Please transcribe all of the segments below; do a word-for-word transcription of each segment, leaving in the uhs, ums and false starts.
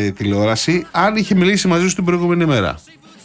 ε, τηλεόραση αν είχε μιλήσει μαζί σου την προηγούμενη μέρα.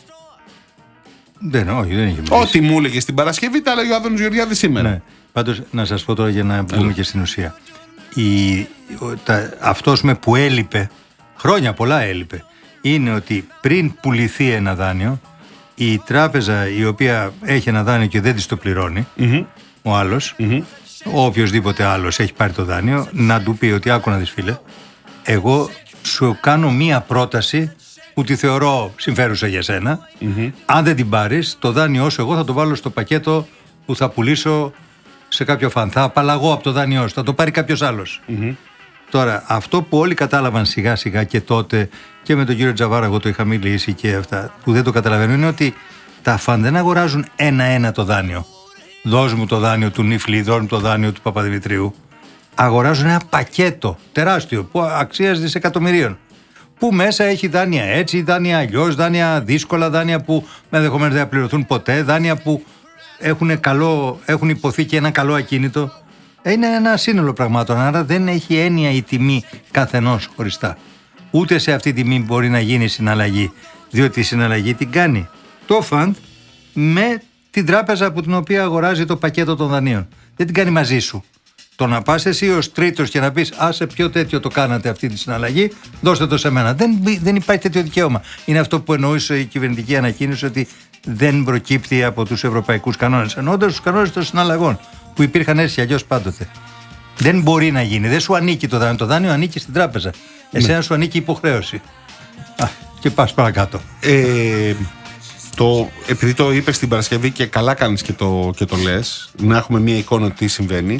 Δεν, όχι, δεν είχε μιλήσει. Ό,τι μου έλεγε στην Παρασκευή, τα έλεγε ο Άδωνης Γεωργιάδης σήμερα. Ναι. Πάντως, να σας πω τώρα για να μπούμε και στην ουσία. Η, τα, αυτός με που έλειπε, χρόνια πολλά έλειπε, είναι ότι πριν πουληθεί ένα δάνειο, η τράπεζα η οποία έχει ένα δάνειο και δεν της το πληρώνει, mm-hmm. ο άλλος, mm-hmm. ο οποιοσδήποτε άλλος έχει πάρει το δάνειο, να του πει ότι άκου να δεις φίλε, εγώ σου κάνω μία πρόταση που τη θεωρώ συμφέρουσα για σένα. Mm-hmm. Αν δεν την πάρεις, το δάνειό σου εγώ θα το βάλω στο πακέτο που θα πουλήσω σε κάποιο φαν. Θα απαλλαγώ από το δάνειό σου, θα το πάρει κάποιος άλλος. Mm-hmm. Τώρα, αυτό που όλοι κατάλαβαν σιγά σιγά και τότε και με τον κύριο Τζαβάρα, εγώ το είχα μιλήσει και αυτά, που δεν το καταλαβαίνω, είναι ότι τα φαν δεν αγοράζουν ένα-ένα το δάνειο. Δώσ' μου το δάνειο του Νιφλή, δώσ' μου το δάνειο του Παπαδημητρίου. Αγοράζουν ένα πακέτο τεράστιο που αξίας δισεκατομμυρίων. Που μέσα έχει δάνεια έτσι, δάνεια αλλιώς, δάνεια δύσκολα, δάνεια που ενδεχομένως δεν θα πληρωθούν ποτέ, δάνεια που έχουν, καλό, έχουν υποθεί και ένα καλό ακίνητο. Είναι ένα σύνολο πραγμάτων, άρα δεν έχει έννοια η τιμή καθενός χωριστά. Ούτε σε αυτή τη τιμή μπορεί να γίνει συναλλαγή, διότι η συναλλαγή την κάνει το φαντ με την τράπεζα από την οποία αγοράζει το πακέτο των δανείων. Δεν την κάνει μαζί σου. Το να πας εσύ ως τρίτος και να πεις «Α, σε ποιο τέτοιο το κάνατε αυτή τη συναλλαγή, δώστε το σε μένα». Δεν, δεν υπάρχει τέτοιο δικαίωμα. Είναι αυτό που εννοούσε η κυβερνητική ανακοίνωση, ότι δεν προκύπτει από τους ευρωπαϊκούς κανόνες. Εννοώντας τους κανόνες των συναλλαγών που υπήρχαν έτσι κι αλλιώς πάντοτε. Δεν μπορεί να γίνει. Δεν σου ανήκει το δάνειο. Το δάνειο ανήκει στην τράπεζα. Εσένα ναι. σου ανήκει η υποχρέωση. Α, και πας παρακάτω. Ε, το, επειδή το είπες την Παρασκευή και καλά κάνεις και το, και το λες, να έχουμε μια εικόνα τι συμβαίνει.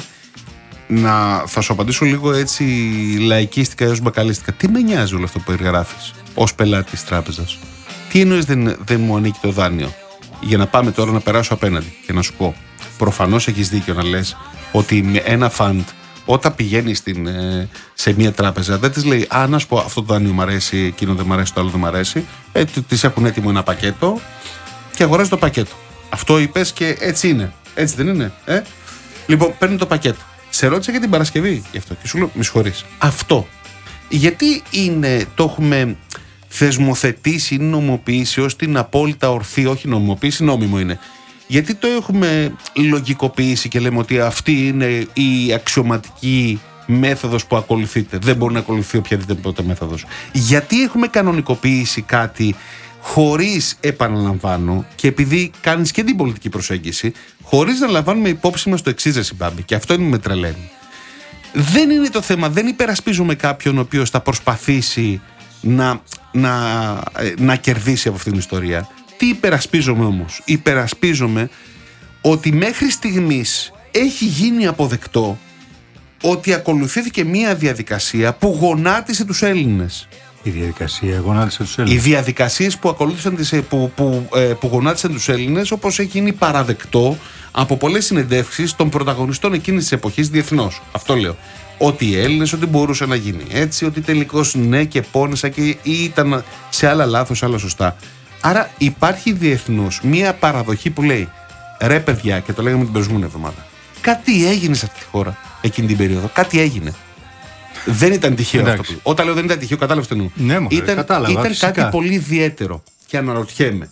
Να, θα σου απαντήσω λίγο έτσι λαϊκίστικα έως μπακαλίστικα. Τι με νοιάζει όλο αυτό που περιγράφεις ως πελάτη της τράπεζας? Τι εννοείς δεν, δεν μου ανήκει το δάνειο? Για να πάμε τώρα να περάσω απέναντι και να σου πω, προφανώς έχεις δίκιο να λες ότι με ένα φαντ όταν πηγαίνει στην, ε, σε μια τράπεζα δεν της λέει «Α, να σου πω, αυτό το δάνειο μου αρέσει, εκείνο δεν μου αρέσει, το άλλο δεν μου αρέσει». Ε, της έχουν έτοιμο ένα πακέτο και αγοράζει το πακέτο. Αυτό είπες και έτσι είναι. Έτσι δεν είναι? Ε? Λοιπόν, παίρνει το πακέτο. Σε ρώτησα για την Παρασκευή γι' αυτό και σου λέω με συγχωρείς. Αυτό γιατί είναι, το έχουμε θεσμοθετήσει, νομοποιήσει ως την απόλυτα ορθή, όχι νομιμοποίηση, νόμιμο είναι. Γιατί το έχουμε λογικοποιήσει και λέμε ότι αυτή είναι η αξιωματική μέθοδος που ακολουθείται. Δεν μπορεί να ακολουθεί οποιαδήποτε μέθοδος. Γιατί έχουμε κανονικοποιήσει κάτι χωρίς, επαναλαμβάνω, και επειδή κάνεις και την πολιτική προσέγγιση, χωρίς να λαμβάνουμε υπόψη μας το εξής, ρε Συμπάμπη, και αυτό είναι με τρελαίνει. Δεν είναι το θέμα, δεν υπερασπίζουμε κάποιον ο οποίος θα προσπαθήσει να, να, να κερδίσει από αυτήν την ιστορία. Τι υπερασπίζομαι όμως? Υπερασπίζομαι ότι μέχρι στιγμής έχει γίνει αποδεκτό ότι ακολουθήθηκε μία διαδικασία που γονάτισε τους Έλληνες. Η διαδικασία γονάτισε τους Έλληνες. Οι διαδικασίες που, ακολούθησαν τις, που, που, που γονάτισαν τους Έλληνες, όπως έχει γίνει παραδεκτό από πολλές συνεντεύξεις των πρωταγωνιστών εκείνης της εποχής διεθνώς. Αυτό λέω. Ότι οι Έλληνες, ότι μπορούσε να γίνει έτσι, ότι τελικώς ναι και πόνεσα και ή ήταν σε άλλα λάθος, άλλα σωστά. Άρα υπάρχει διεθνώς μία παραδοχή που λέει ρε παιδιά, και το λέγαμε την προηγούμενη εβδομάδα, κάτι έγινε σε αυτή τη χώρα εκείνη την περίοδο. Κάτι έγινε. Δεν ήταν τυχαίο. Εντάξει. Αυτό. Όταν λέω δεν ήταν τυχαίο, κατάλαβε τι εννοώ. Ναι, μωρέ, ήταν κατάλαβα, ήταν κάτι πολύ ιδιαίτερο. Και αναρωτιέμαι,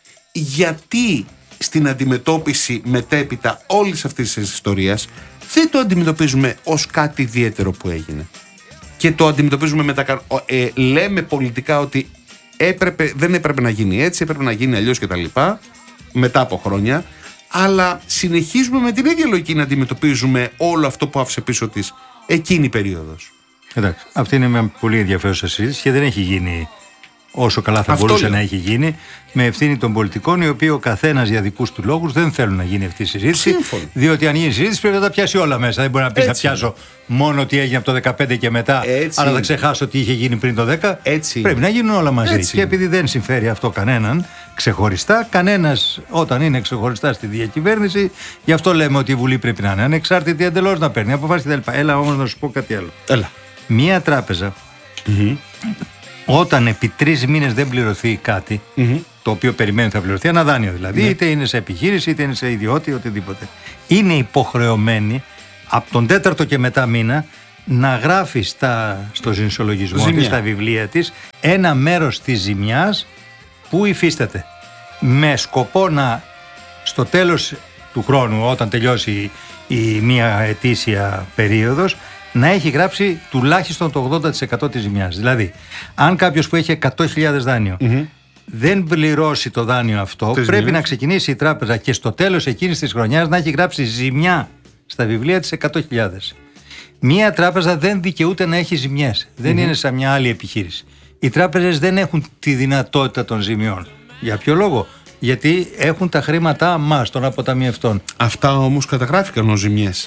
γιατί στην αντιμετώπιση μετέπειτα όλης αυτής της ιστορίας δεν το αντιμετωπίζουμε ως κάτι ιδιαίτερο που έγινε? Και το αντιμετωπίζουμε με τα. Ε, λέμε πολιτικά ότι έπρεπε, δεν έπρεπε να γίνει έτσι, έπρεπε να γίνει αλλιώς κτλ. Μετά από χρόνια. Αλλά συνεχίζουμε με την ίδια λογική να αντιμετωπίζουμε όλο αυτό που άφησε πίσω της εκείνη η περίοδος. Εντάξει, αυτή είναι μια πολύ ενδιαφέρουσα συζήτηση και δεν έχει γίνει όσο καλά θα αυτό μπορούσε λέω. να έχει γίνει, με ευθύνη των πολιτικών, οι οποίοι ο καθένας για δικούς του λόγους δεν θέλουν να γίνει αυτή η συζήτηση. Σύμφωνο. Διότι αν γίνει συζήτηση πρέπει να τα πιάσει όλα μέσα. Δεν μπορεί να πει θα πιάσω μόνο τι έγινε από το δεκαπέντε και μετά, έτσι αλλά θα ξεχάσω τι είχε γίνει πριν το δέκα. Έτσι πρέπει να γίνουν όλα μαζί. Έτσι και επειδή δεν συμφέρει αυτό κανέναν ξεχωριστά, κανένας όταν είναι ξεχωριστά στη διακυβέρνηση, γι' αυτό λέμε ότι η Βουλή πρέπει να είναι ανεξάρτητη εντελώς, να παίρνει αποφάσεις κτλ. Έλα όμως να σου πω κάτι άλλο. Έλα. Μία τράπεζα. Mm-hmm. Όταν επί τρεις μήνες δεν πληρωθεί κάτι, mm-hmm. το οποίο περιμένει θα πληρωθεί, ένα δάνειο δηλαδή, yeah. είτε είναι σε επιχείρηση, είτε είναι σε ιδιώτη, οτιδήποτε, είναι υποχρεωμένη από τον τέταρτο και μετά μήνα να γράφει στα, στο ζημιολογισμό της, στα βιβλία της, ένα μέρος της ζημιάς που υφίσταται, με σκοπό να στο τέλος του χρόνου, όταν τελειώσει η μία ετήσια περίοδος, να έχει γράψει τουλάχιστον το ογδόντα τοις εκατό της ζημιάς. Δηλαδή, αν κάποιος που έχει εκατό χιλιάδες δάνειο mm-hmm. δεν πληρώσει το δάνειο αυτό, Τις πρέπει ζημιές. να ξεκινήσει η τράπεζα και στο τέλος εκείνης της χρονιάς να έχει γράψει ζημιά στα βιβλία της εκατό χιλιάδες. Μία τράπεζα δεν δικαιούται να έχει ζημιές. Δεν mm-hmm. είναι σαν μια άλλη επιχείρηση. Οι τράπεζες δεν έχουν τη δυνατότητα των ζημιών. Για ποιο λόγο? Γιατί έχουν τα χρήματά μας των αποταμιευτών. Αυτά όμως καταγράφηκαν ως ζημιές.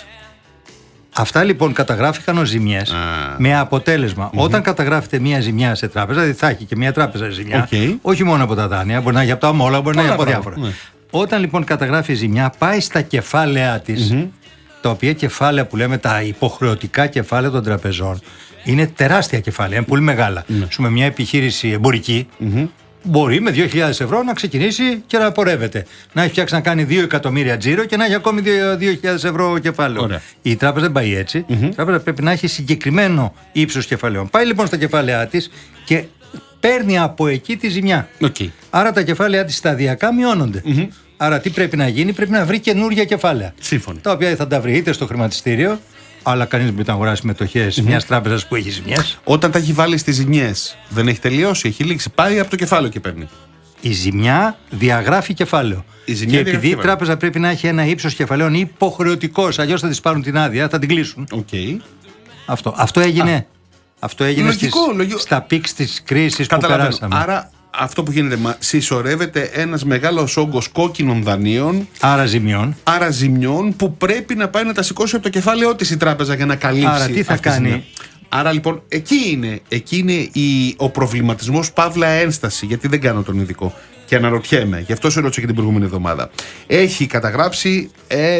Αυτά λοιπόν καταγράφηκαν ως ζημιές ah. με αποτέλεσμα mm-hmm. όταν καταγράφεται μία ζημιά σε τράπεζα, δηλαδή θα έχει και μία τράπεζα ζημιά, okay. όχι μόνο από τα δάνεια, μπορεί να είναι από τα ομόλογα, μπορεί να είναι από διάφορα. Ναι. Όταν λοιπόν καταγράφει ζημιά, πάει στα κεφάλαιά της, mm-hmm. τα οποία κεφάλαια που λέμε τα υποχρεωτικά κεφάλαια των τραπεζών, είναι τεράστια κεφάλαια, είναι πολύ μεγάλα. Mm-hmm. Ας πούμε, μια επιχείρηση εμπορική mm-hmm. μπορεί με δύο χιλιάδες ευρώ να ξεκινήσει και να πορεύεται. Να έχει φτιάξει να κάνει δύο εκατομμύρια τζίρο και να έχει ακόμη δύο χιλιάδες ευρώ κεφάλαιο. Ωραία. Η τράπεζα δεν πάει έτσι. Mm-hmm. Η τράπεζα πρέπει να έχει συγκεκριμένο ύψος κεφαλαίων. Πάει λοιπόν στα κεφάλαιά της και παίρνει από εκεί τη ζημιά. Okay. Άρα τα κεφάλαιά της σταδιακά μειώνονται. Mm-hmm. Άρα τι πρέπει να γίνει? Πρέπει να βρει καινούργια κεφάλαια. Σύμφωνοι. Τα οποία θα τα βρει είτε στο χρηματιστήριο, αλλά κανείς δεν μπορεί να αγοράσει μετοχές mm-hmm. μιας τράπεζας που έχει ζημιές. Όταν τα έχει βάλει στις ζημιές, δεν έχει τελειώσει, έχει λήξει. Πάει από το κεφάλαιο και παίρνει. Η ζημιά διαγράφει κεφάλαιο. Η ζημιά και επειδή η τράπεζα πρέπει να έχει ένα ύψος κεφαλαίων υποχρεωτικός, αλλιώς θα της πάρουν την άδεια, θα την κλείσουν. Okay. Αυτό. Αυτό έγινε, Α. Αυτό έγινε λογικό, στις, λογικό. στα πικ της κρίσης που περάσαμε. Άρα αυτό που γίνεται, μα, συσσωρεύεται ένας μεγάλος όγκος κόκκινων δανείων. Άρα ζημιών. Άρα ζημιών που πρέπει να πάει να τα σηκώσει από το κεφάλαιό της η τράπεζα για να καλύψει. Άρα τι θα κάνει? Ζημιά. Άρα λοιπόν εκεί είναι, εκεί είναι η, ο προβληματισμός παύλα ένσταση. Γιατί δεν κάνω τον ειδικό και αναρωτιέμαι, γι' αυτό σε ρώτησα και την προηγούμενη εβδομάδα. Έχει καταγράψει ε,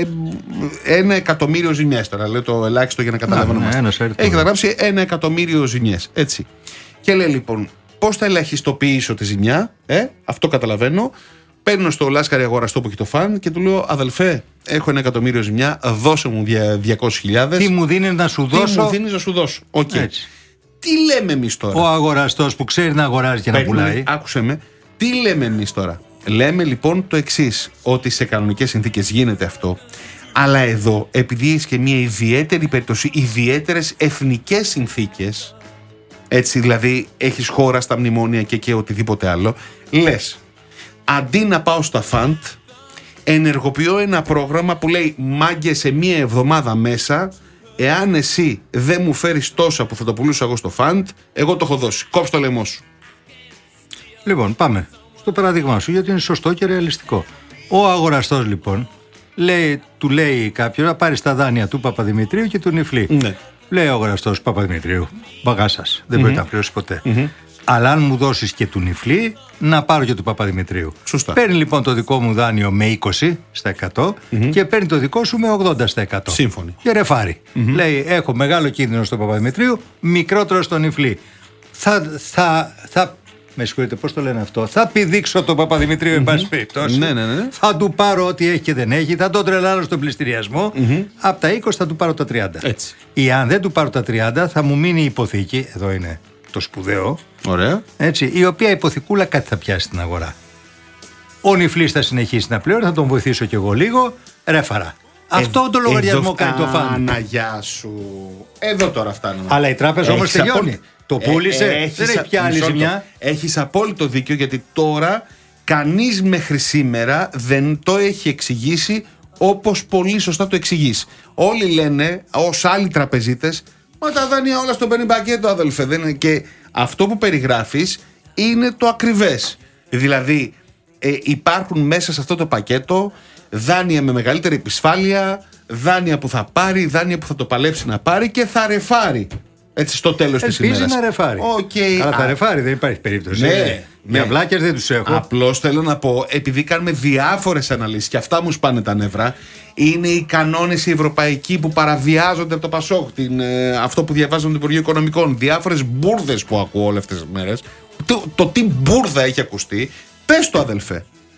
ένα εκατομμύριο ζημιές. Τώρα λέω το ελάχιστο για να καταλαβαίνουμε. Ναι, έχει καταγράψει ένα εκατομμύριο ζημιές. Έτσι. Και λέει λοιπόν, πώς θα ελαχιστοποιήσω τη ζημιά, ε, αυτό καταλαβαίνω. Παίρνω στο λάσκαρη αγοραστό που έχει το φαν και του λέω, αδελφέ, έχω ένα εκατομμύριο ζημιά, δώσε μου διακόσιες χιλιάδες. Τι μου δίνει να σου δώσω. Τι μου δίνει να σου δώσω. Okay. Τι λέμε εμείς τώρα? Ο αγοραστός που ξέρει να αγοράζει και Παίρνει, να πουλάει. Άκουσε με. Τι λέμε εμείς τώρα? Λέμε λοιπόν το εξής, ότι σε κανονικές συνθήκες γίνεται αυτό, αλλά εδώ, επειδή έχει και μια ιδιαίτερη περίπτωση, ιδιαίτερες εθνικές συνθήκες, έτσι δηλαδή έχεις χώρα στα μνημόνια και, και οτιδήποτε άλλο, λες, αντί να πάω στα φαντ, ενεργοποιώ ένα πρόγραμμα που λέει, μάγκε, σε μία εβδομάδα μέσα, εάν εσύ δεν μου φέρεις τόσα που θα το πουλούσα εγώ στο φαντ, εγώ το έχω δώσει. Κόψε το λαιμό σου. Λοιπόν, πάμε στο παράδειγμά σου, γιατί είναι σωστό και ρεαλιστικό. Ο αγοραστός λοιπόν λέει, του λέει κάποιος να πάρει τα δάνεια του Παπαδημητρίου και του Νιφλή. Ναι. Λέει ο αγοραστός, Παπαδημητρίου, μπαγά σας, δεν mm-hmm. μπορεί να πληρώσει ποτέ. Mm-hmm. Αλλά αν μου δώσεις και του Νιφλή, να πάρω και του Παπαδημητρίου. Σωστά. Παίρνει λοιπόν το δικό μου δάνειο με είκοσι τοις εκατό mm-hmm. και παίρνει το δικό σου με ογδόντα τοις εκατό. Σύμφωνοι. Και ρεφάρει. Mm-hmm. Λέει, έχω μεγάλο κίνδυνο στον Παπαδημητρίου, μικρότερο στον Νιφλή. Θα, θα, θα, με συγχωρείτε, πώς το λένε αυτό, θα πηδήξω τον Παπαδημητρίου, mm-hmm. εν πάση περιπτώσει. Ναι, ναι, ναι. Θα του πάρω ό,τι έχει και δεν έχει, θα τον τρελάρω στον πληστηριασμό. Mm-hmm. Από τα είκοσι θα του πάρω τα τριάντα. Έτσι. Ή αν δεν του πάρω τα τριάντα, θα μου μείνει η υποθήκη. Εδώ είναι το σπουδαίο. Ωραία. Έτσι, η οποία υποθηκούλα κάτι θα πιάσει στην αγορά. Ο Νιφλής θα συνεχίσει να πληρώνει, θα τον βοηθήσω κι εγώ λίγο. Ρέφαρα. Ε, Αυτό το λογαριασμό κάνει το φαν. Αναγιά σου. Εδώ τώρα φτάνουμε. Αλλά η τράπεζα όμως τελειώνει. Απο... Το πούλησε, ε, δεν έχει πια άλλη ζημιά. Έχεις απόλυτο δίκιο, γιατί τώρα κανείς μέχρι σήμερα δεν το έχει εξηγήσει όπως πολύ σωστά το εξηγείς. Όλοι λένε, ως άλλοι τραπεζίτες, μα τα δάνεια όλα στο παίρνει πακέτο, αδελφέ. Δεν είναι. Και αυτό που περιγράφεις είναι το ακριβές. Δηλαδή ε, υπάρχουν μέσα σε αυτό το πακέτο δάνεια με μεγαλύτερη επισφάλεια, δάνεια που θα πάρει, δάνεια που θα το παλέψει να πάρει και θα ρεφάρει. Έτσι στο τέλος της ημέρας. Ελπίζει να ρεφάρει. Okay. Αλλά θα ρεφάρει, δεν υπάρχει περίπτωση. Ναι, με αυλάκες δεν τους έχω. Απλώς θέλω να πω, επειδή κάνουμε διάφορες αναλύσεις και αυτά μου σπάνε τα νεύρα, είναι οι κανόνες οι ευρωπαϊκοί που παραβιάζονται από το Πασόκ, την, ε, αυτό που διαβάζουν το Υπουργείο Οικονομικών, διάφορες μπουρδες που ακούω όλες αυτές τις μέρες. Το, το τι μπουρδα έχει ακουστεί, πες το, αδελφέ.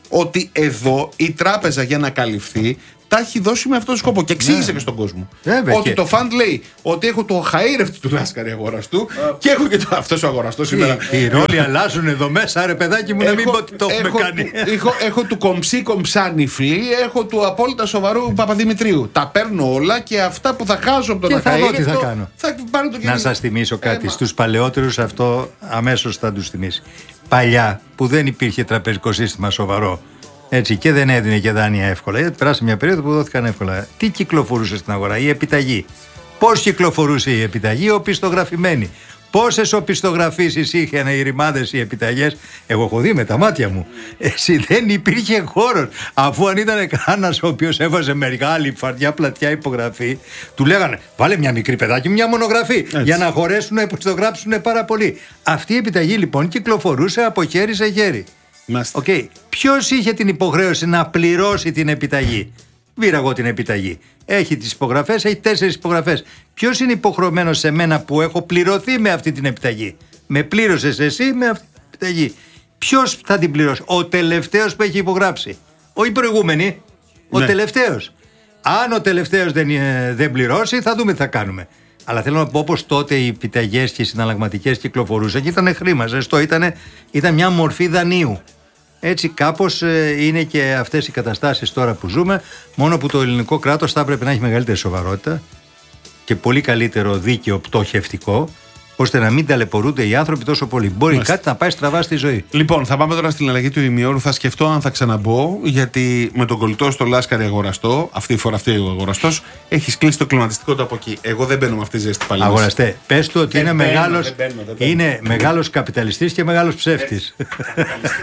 ότι εδώ η τράπεζα για να καλυφθεί τα έχει δώσει με αυτόν τον σκοπό και εξήγησε ναι. και στον κόσμο. Βέβαια, ότι και... το φαντ λέει ότι έχω το χαΐρευτο του Λάσκαρη αγοραστού uh. και έχω και το, αυτός ο αγοραστός σήμερα. Οι ρόλοι αλλάζουν εδώ μέσα, ρε παιδάκι μου, έχω, να μην πω ότι το έχουμε έχω, κάνει. Έχω, έχω του κομψή κομψά νυφλή, έχω του απόλυτα σοβαρού Παπαδημητρίου. Τα παίρνω όλα και αυτά που θα χάσω από τον χαΐρευτο τι θα κάνω. Θα πάρω το να σας θυμίσω κάτι. Ε, στους παλαιότερους αυτό αμέσως θα τους θυμίσει. Παλιά που δεν υπήρχε τραπεζικό σύστημα σοβαρό. Έτσι, και δεν έδινε και δάνεια εύκολα. Γιατί περάσει μια περίοδο που δόθηκαν εύκολα. Τι κυκλοφορούσε στην αγορά, η επιταγή. Πώς κυκλοφορούσε η επιταγή, οπισθογραφημένη. Πόσες οπισθογραφήσεις είχαν οι ρημάδες, οι επιταγές. Εγώ έχω δει με τα μάτια μου. Εσύ δεν υπήρχε χώρος. Αφού αν ήταν κανένας ο οποίος έβαζε μεγάλη φαρδιά πλατιά υπογραφή, του λέγανε βάλε μια μικρή παιδάκι, μια μονογραφή. Έτσι. Για να χωρέσουν να υπογράψουν πάρα πολύ. Αυτή η επιταγή λοιπόν κυκλοφορούσε από χέρι σε χέρι. Okay. Ποιος είχε την υποχρέωση να πληρώσει την επιταγή? Βήρα εγώ την επιταγή. Έχει τις υπογραφές, έχει τέσσερις υπογραφές. Ποιος είναι υποχρεωμένος σε μένα που έχω πληρωθεί με αυτή την επιταγή? Με πλήρωσες εσύ με αυτή την επιταγή. Ποιος θα την πληρώσει? Ο τελευταίος που έχει υπογράψει. Όχι οι προηγούμενοι. Ο ναι. τελευταίος. Αν ο τελευταίος δεν, δεν πληρώσει, θα δούμε τι θα κάνουμε. Αλλά θέλω να πω, όπως τότε οι επιταγές και οι συναλλαγματικές κυκλοφορούσαν και ήταν χρήμα. Ζεστό, ήταν, ήταν μια μορφή δανείου. Έτσι κάπως ε, είναι και αυτές οι καταστάσεις τώρα που ζούμε, μόνο που το ελληνικό κράτος θα έπρεπε να έχει μεγαλύτερη σοβαρότητα και πολύ καλύτερο δίκαιο πτωχευτικό, ώστε να μην ταλαιπωρούνται οι άνθρωποι τόσο πολύ. Μπορεί Μάλιστα. κάτι να πάει στραβά στη ζωή. Λοιπόν, θα πάμε τώρα στην αλλαγή του ημιώρου. Θα σκεφτώ αν θα ξαναμπω, γιατί με τον κολλητό στο Λάσκαρη αγοραστό, αυτή τη φορά αυτή ο αγοραστός, έχει κλείσει το κλιματιστικό του από εκεί. Εγώ δεν μπαίνω με αυτή τη ζέστη πάλι. Αγοραστέ, πες του ότι δεν είναι, μπαίνω, μεγάλος, δεν μπαίνω, δεν μπαίνω. είναι μεγάλος καπιταλιστής και μεγάλος ψεύτης.